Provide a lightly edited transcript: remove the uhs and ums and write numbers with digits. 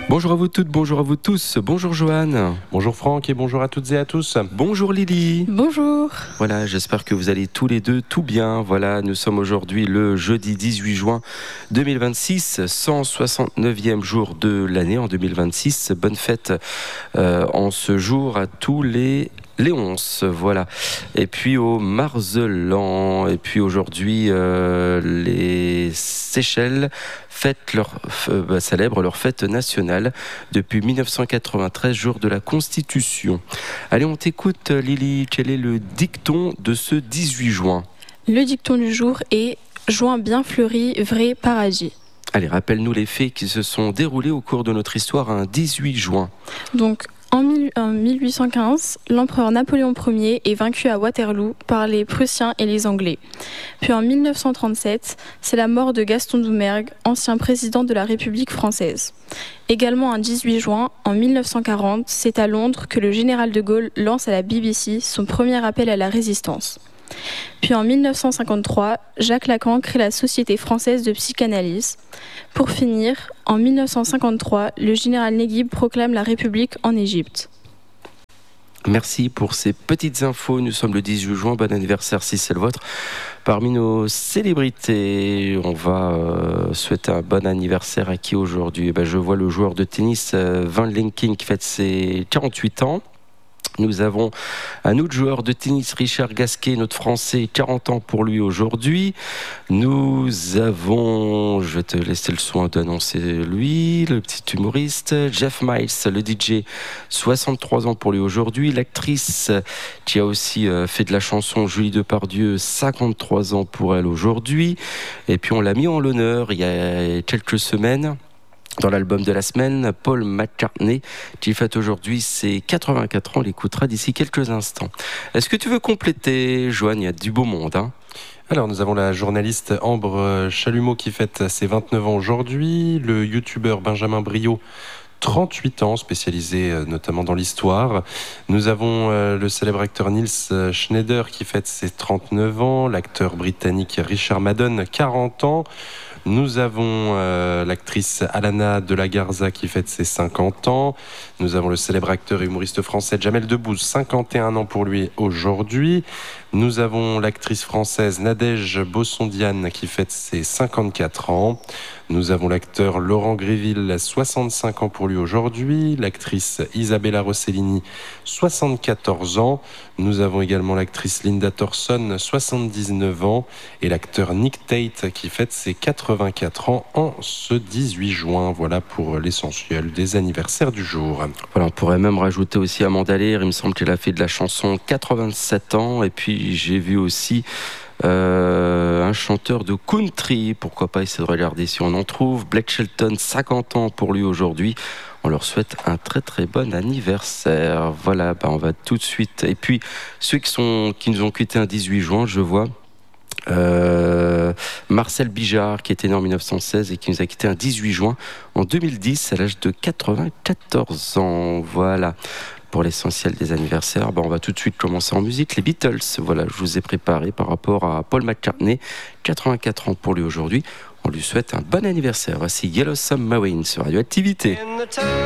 Bonjour à vous toutes, bonjour à vous tous, bonjour Joanne. Bonjour Franck et bonjour à toutes et à tous. Bonjour Lily. Bonjour. Voilà, j'espère que vous allez tous les deux tout bien. Voilà, nous sommes aujourd'hui le jeudi 18 juin 2026, 169e jour de l'année en 2026. Bonne fête en ce jour à tous les Léonce, voilà. Et puis au Marselan, et puis aujourd'hui les Seychelles célèbrent leur fête nationale depuis 1993, jour de la Constitution. Allez, on t'écoute Lily, quel est le dicton de ce 18 juin ? Le dicton du jour est « Juin bien fleuri, vrai paradis ». Allez, rappelle-nous les faits qui se sont déroulés au cours de notre histoire un 18 juin. Donc, en 1815, l'empereur Napoléon Ier est vaincu à Waterloo par les Prussiens et les Anglais. Puis en 1937, c'est la mort de Gaston Doumergue, ancien président de la République française. Également un 18 juin, en 1940, c'est à Londres que le général de Gaulle lance à la BBC son premier appel à la résistance. Puis en 1953, Jacques Lacan crée la Société française de psychanalyse. Pour finir, en 1953, le général Neguib proclame la République en Égypte. Merci pour ces petites infos. Nous sommes le 18 juin. Bon anniversaire si c'est le vôtre. Parmi nos célébrités, on va souhaiter un bon anniversaire à qui aujourd'hui ? Je vois le joueur de tennis Van Linking qui fête ses 48 ans. Nous avons un autre joueur de tennis, Richard Gasquet, notre Français, 40 ans pour lui aujourd'hui. Nous avons, je vais te laisser le soin d'annoncer lui, le petit humoriste, Jeff Miles, le DJ, 63 ans pour lui aujourd'hui. L'actrice qui a aussi fait de la chanson, Julie Depardieu, 53 ans pour elle aujourd'hui. Et puis on l'a mis en l'honneur il y a quelques semaines. Dans l'album de la semaine, Paul McCartney, qui fête aujourd'hui ses 84 ans, l'écoutera d'ici quelques instants. Est-ce que tu veux compléter, Joanne ? Il y a du beau monde, hein ? Alors nous avons la journaliste Ambre Chalumeau qui fête ses 29 ans aujourd'hui, le youtubeur Benjamin Briot, 38 ans, spécialisé notamment dans l'histoire. Nous avons le célèbre acteur Niels Schneider qui fête ses 39 ans, l'acteur britannique Richard Madden, 40 ans. Nous avons l'actrice Alana de la Garza qui fête ses 50 ans. Nous avons le célèbre acteur et humoriste français Jamel Debbouze, 51 ans pour lui aujourd'hui. Nous avons l'actrice française Nadège Bossondiane qui fête ses 54 ans. Nous avons l'acteur Laurent Gréville, 65 ans pour lui aujourd'hui. L'actrice Isabella Rossellini, 74 ans. Nous avons également l'actrice Linda Thorson, 79 ans. Et l'acteur Nick Tate qui fête ses 84 ans en ce 18 juin. Voilà pour l'essentiel des anniversaires du jour. Voilà, on pourrait même rajouter aussi Amanda Lear. Il me semble qu'elle a fait de la chanson 87 ans. Et puis j'ai vu aussi un chanteur de country, pourquoi pas essayer de regarder si on en trouve. Blake Shelton, 50 ans pour lui aujourd'hui. On leur souhaite un très très bon anniversaire. Voilà, on va tout de suite. Et puis ceux qui nous ont quitté un 18 juin, je vois Marcel Bijard qui était né en 1916 et qui nous a quitté un 18 juin en 2010 à l'âge de 94 ans. Voilà. Pour l'essentiel des anniversaires, on va tout de suite commencer en musique. Les Beatles, voilà, je vous ai préparé par rapport à Paul McCartney, 84 ans pour lui aujourd'hui. On lui souhaite un bon anniversaire. Voici Yellow Submarine sur Radioactivité.